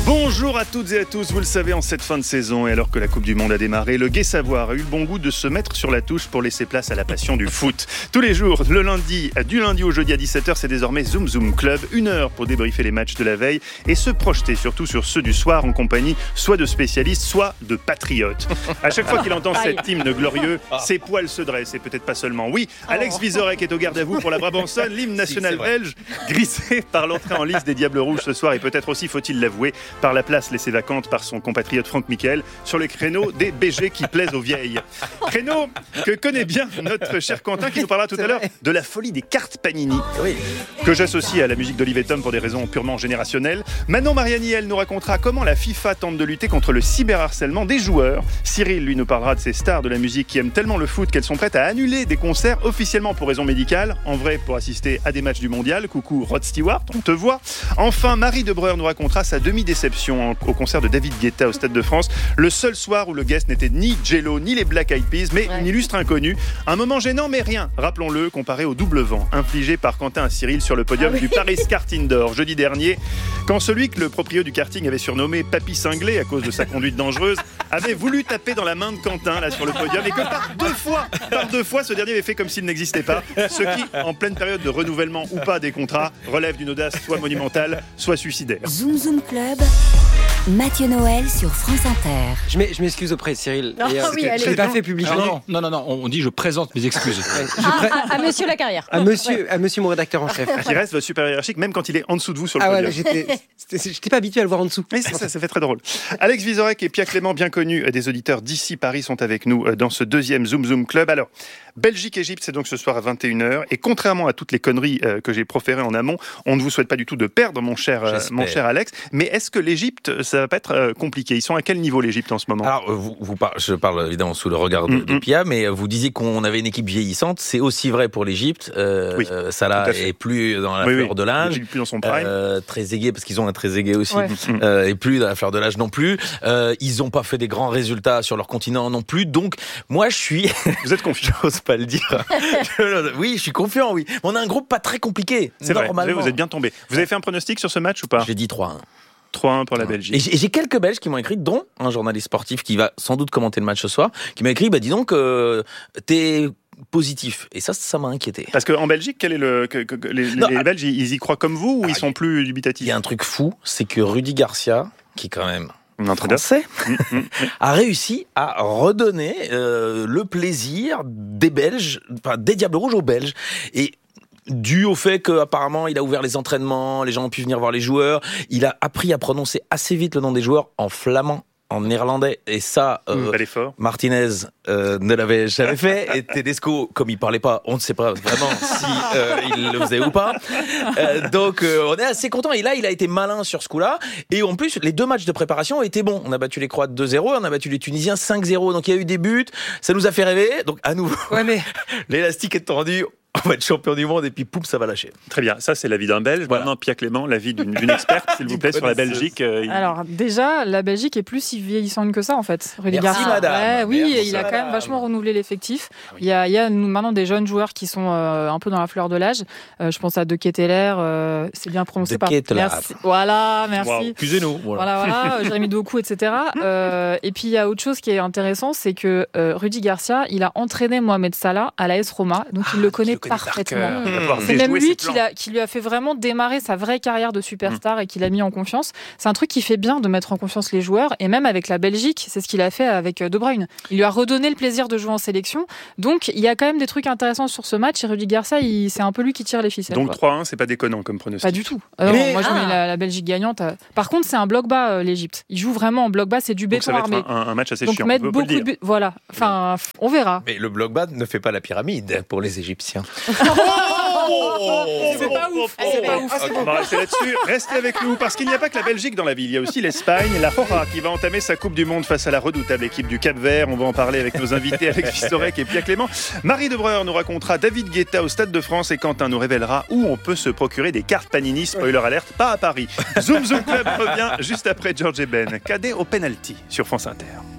Bonjour à toutes et à tous, vous le savez, en cette fin de saison et alors que la Coupe du Monde a démarré, le Gai Savoir a eu le bon goût de se mettre sur la touche pour laisser place à la passion du foot. Tous les jours, du lundi au jeudi à 17h, c'est désormais Zoom Zoom Club, 1 heure pour débriefer les matchs de la veille et se projeter surtout sur ceux du soir en compagnie soit de spécialistes, soit de patriotes. À chaque fois qu'il entend cet hymne glorieux, ses poils se dressent et peut-être pas seulement. Oui, Alex Vizorek est au garde à vous pour la Brabançonne, l'hymne national belge, grissé par l'entrée en lice des Diables Rouges ce soir et peut-être aussi, faut-il l'avouer, par la place laissée vacante par son compatriote Franck Michael sur les créneaux des BG qui plaisent aux vieilles. Créneau que connaît bien notre cher Quentin qui nous parlera tout à l'heure de la folie des cartes Panini, que j'associe à la musique d'Olive et Tom pour des raisons purement générationnelles. Manon Mariani, elle nous racontera comment la FIFA tente de lutter contre le cyberharcèlement des joueurs. Cyril, lui, nous parlera de ces stars de la musique qui aiment tellement le foot qu'elles sont prêtes à annuler des concerts officiellement pour raisons médicales, en vrai pour assister à des matchs du mondial. Coucou Rod Stewart, on te voit. Enfin, Marie Debreur nous racontera sa demi-déception au concert de David Guetta au Stade de France, le seul soir où le guest n'était ni Jello ni les Black Eyed Peas, mais une illustre inconnue. Un moment gênant, mais rien, rappelons-le, comparé au double vent infligé par Quentin à Cyril sur le podium du Paris Kart Indoor jeudi dernier, quand celui que le proprio du karting avait surnommé Papy Cinglé à cause de sa conduite dangereuse avait voulu taper dans la main de Quentin là sur le podium et que par deux fois ce dernier avait fait comme s'il n'existait pas, ce qui, en pleine période de renouvellement ou pas des contrats, relève d'une audace soit monumentale, soit suicidaire. Zoom Zoom Club, Mathieu Noël sur France Inter. Je m'excuse auprès de Cyril. Je ne l'ai pas fait publiquement. Non, on dit je présente mes excuses. À monsieur la carrière. À monsieur mon rédacteur en chef. Qui reste votre super hiérarchique même quand il est en dessous de vous sur le podium. J'étais pas habitué à le voir en dessous. Mais ça fait très drôle. Alex Vizorek et Pierre Clément, bien connus des auditeurs d'ici Paris, sont avec nous dans ce deuxième Zoom Zoom Club. Alors, Belgique-Égypte, c'est donc ce soir à 21h. Et contrairement à toutes les conneries que j'ai proférées en amont, on ne vous souhaite pas du tout de perdre, mon cher Alex. Mais est-ce que l'Égypte, ça va pas être compliqué ? Ils sont à quel niveau l'Égypte en ce moment ? Alors, je parle évidemment sous le regard de Pia, mais vous disiez qu'on avait une équipe vieillissante. C'est aussi vrai pour l'Égypte. Salah est plus dans la fleur de l'âge. Plus dans son prime. Trezeguet, parce qu'ils ont un Trezeguet aussi, et plus dans la fleur de l'âge non plus. Ils n'ont pas fait des grands résultats sur leur continent non plus. Donc, moi, je suis... Vous êtes confiant ? J'ose pas le dire. Oui, je suis confiant, oui. On a un groupe pas très compliqué. C'est vrai, vous êtes bien tombé. Vous avez fait un pronostic sur ce match ou pas ? J'ai dit 3-1. 3-1 pour la Belgique. Et j'ai quelques Belges qui m'ont écrit, dont un journaliste sportif qui va sans doute commenter le match ce soir, qui m'a écrit, dis donc, t'es positif. Et ça m'a inquiété. Parce qu'en Belgique, quel est les Belges, ils y croient comme vous ou ils sont plus dubitatifs ? Il y a un truc fou, c'est que Rudy Garcia, qui quand même... français, a réussi à redonner le plaisir des Belges, enfin des Diables Rouges aux Belges. Et dû au fait qu'apparemment il a ouvert les entraînements, les gens ont pu venir voir les joueurs, il a appris à prononcer assez vite le nom des joueurs en flamand, en néerlandais, et ça, Martinez ne l'avait jamais fait, et Tedesco, comme il parlait pas, on ne sait pas vraiment si il le faisait ou pas. Donc on est assez content, et là il a été malin sur ce coup-là, et en plus les 2 matchs de préparation ont été bons. On a battu les Croates 2-0, on a battu les Tunisiens 5-0, donc il y a eu des buts, ça nous a fait rêver, donc à nouveau, l'élastique est tendu. On va être champion du monde et puis poum, ça va lâcher. Très bien, ça c'est l'avis d'un Belge. Voilà. Maintenant, Pierre Clément, l'avis d'une experte, s'il vous plaît, sur la Belgique. Alors déjà, la Belgique est plus si vieillissante que ça en fait. Merci madame. Il a quand même vachement renouvelé l'effectif. Il y a maintenant des jeunes joueurs qui sont un peu dans la fleur de l'âge. Je pense à De Ketelaere, c'est bien prononcé par... Merci. Voilà, merci. Wow. Excusez-nous. Voilà, Jérémy Doku, etc. Et puis il y a autre chose qui est intéressant, c'est que Rudy Garcia, il a entraîné Mohamed Salah à l'AS Roma, donc il le connaît parfaitement. C'est même lui qui lui a fait vraiment démarrer sa vraie carrière de superstar et qui l'a mis en confiance. C'est un truc qui fait bien de mettre en confiance les joueurs, et même avec la Belgique, c'est ce qu'il a fait avec De Bruyne. Il lui a redonné le plaisir de jouer en sélection. Donc il y a quand même des trucs intéressants sur ce match, et Rudy Garcia, c'est un peu lui qui tire les ficelles. Donc 3-1, c'est pas déconnant comme pronostic. Pas du tout. Moi je mets la Belgique gagnante. Par contre, c'est un bloc bas, l'Égypte. Ils jouent vraiment en bloc bas, c'est du béton armé. Donc ça va être un match assez donc chiant. mettre beaucoup de buts. Voilà. Enfin, on verra. Mais le bloc bas ne fait pas la pyramide pour les Égyptiens. C'est pas ouf. On va rester là-dessus. Restez avec nous parce qu'il n'y a pas que la Belgique dans la ville. Il y a aussi l'Espagne, la Roja qui va entamer sa Coupe du Monde face à la redoutable équipe du Cap-Vert. On va en parler avec nos invités, avec Vizorek et Pierre Clément. Marie Debreur nous racontera David Guetta au Stade de France et Quentin nous révélera où on peut se procurer des cartes Panini. Spoiler alerte, pas à Paris. Zoom Zoom Club revient juste après George Ben. Cadet au penalty sur France Inter.